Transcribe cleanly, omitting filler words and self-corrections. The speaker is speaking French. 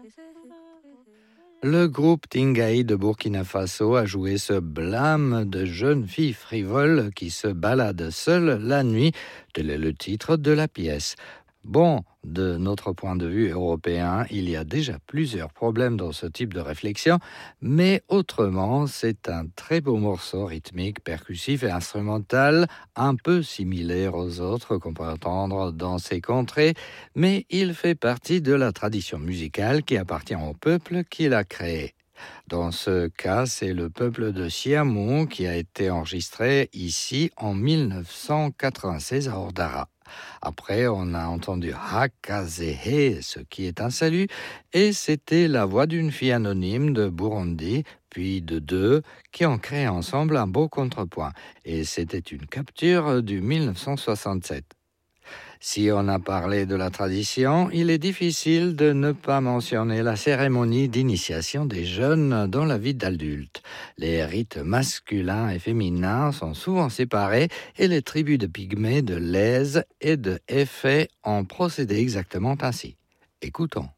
Le groupe Tingaï de Burkina Faso a joué ce blâme de jeune fille frivole qui se balade seule la nuit. Tel est le titre de la pièce. Bon, de notre point de vue européen, il y a déjà plusieurs problèmes dans ce type de réflexion, mais autrement, c'est un très beau morceau rythmique, percussif et instrumental, un peu similaire aux autres qu'on peut entendre dans ces contrées, mais il fait partie de la tradition musicale qui appartient au peuple qui l'a créé. Dans ce cas, c'est le peuple de Siamou qui a été enregistré ici en 1996 à Ordara. Après, on a entendu Hakazehe, ce qui est un salut, et c'était la voix d'une fille anonyme de Burundi, puis de deux, qui ont créé ensemble un beau contrepoint. Et c'était une capture du 1967. Si on a parlé de la tradition, il est difficile de ne pas mentionner la cérémonie d'initiation des jeunes dans la vie d'adulte. Les rites masculins et féminins sont souvent séparés et les tribus de Pygmées, de Lèze et de Effet ont procédé exactement ainsi. Écoutons.